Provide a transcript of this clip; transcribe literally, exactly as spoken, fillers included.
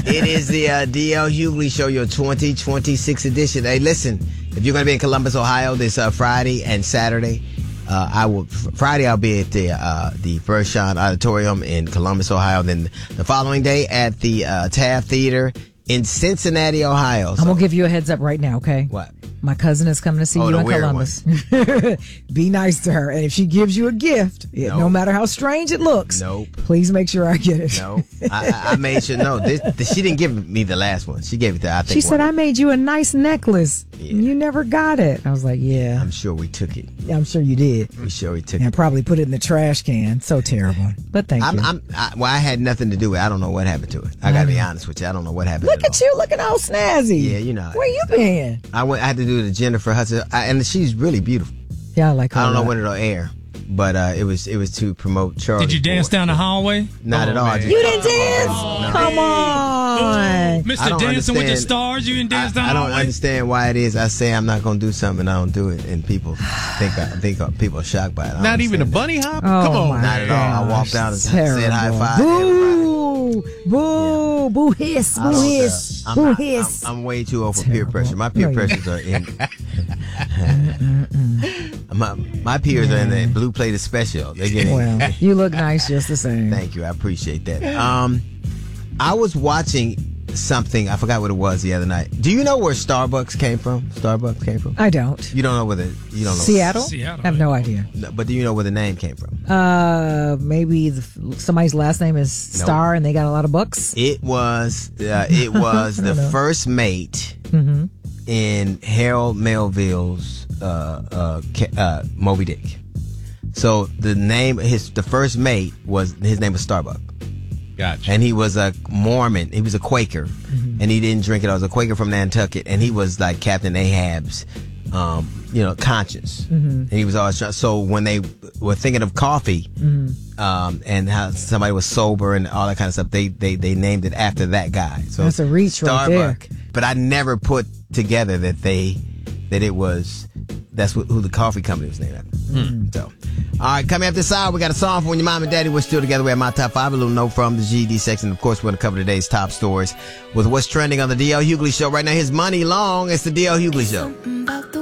It is the uh, D L Hughley Show, your twenty twenty-six edition. Hey, listen, if you're going to be in Columbus, Ohio this uh, Friday and Saturday, uh, I will. Friday I'll be at the uh, the First Shine Auditorium in Columbus, Ohio. Then the following day at the uh, Taft Theater in Cincinnati, Ohio. So, I'm gonna give you a heads up right now, okay? What? My cousin is coming to see Oh, you the in weird Columbus. Be nice to her, and if she gives you a gift, it- Nope. no matter how strange it looks, Nope. please make sure I get it. No, I, I I made sure. No, this, this, she didn't give me the last one. She gave it to I think. She said, one. I made you a nice necklace. Yeah. You never got it. I was like, yeah, I'm sure we took it. I'm sure you did. We sure we took And I it. probably put it in the trash can. So terrible. But thank I'm, you. I'm, I, well, I had nothing to do with it. I don't know what happened to it. I got to be honest with you. I don't know what happened. Look at at all. you, looking all snazzy. Yeah, you know. Where you been? I went. I had to do the Jennifer Hudson, I, and she's really beautiful. Yeah, I like her. I don't a know lot. when it'll air, but uh, it was it was to promote Charlie. Did you dance Ford. down the hallway? Not Oh, at all. man. Just- You didn't dance? No. Come on. I Mister don't Dancing with the understand- Stars, you didn't dance I, down I the don't hallway? understand why it is. I say I'm not going to do something, and I don't do it, and people think I think uh, people are shocked by it. I don't Not even a understand bunny hop? Oh, Come on. my Not at all. I gosh, walked down and terrible. said high five to everybody. Boo! Boo! Boo hiss! I Boo don't, uh, hiss! I'm, Boo not- hiss! I'm, I'm way too old for peer Terrible. pressure. My peer No, you're pressures are in. my, my peers are in the blue plated special. They get Well, you look nice just the same. Thank you. I appreciate that. Um, I was watching something. I forgot what it was the other night. Do you know where Starbucks came from? Starbucks came from? I don't. You don't know where the you don't know. Seattle? Seattle, I have no idea. No, but do you know where the name came from? Uh, maybe the, somebody's last name is Star and they got a lot of books. It was uh, it was the first mate Mm-hmm. in Harold Melville's uh, uh, ca- uh, Moby Dick. So the name his the first mate was his name was Starbuck. Gotcha. And he was a Mormon. He was a Quaker, Mm-hmm. and he didn't drink it. I was a Quaker from Nantucket, and he was like Captain Ahab's, um, you know, conscience. Mm-hmm. And he was always trying, so when they were thinking of coffee, Mm-hmm. um, and how somebody was sober and all that kind of stuff, they they, they named it after that guy. So That's a reach right there. Starbuck. But I never put together that they that it was that's what, who the coffee company was named after. So, all right, coming up this hour, we got a song for when your mom and daddy were still together. We have my top five, a little note from the G D section. Of course, we're going to cover today's top stories with what's trending on the D L Hughley Show. Right now, his Money Long. It's the D L Hughley Show. About the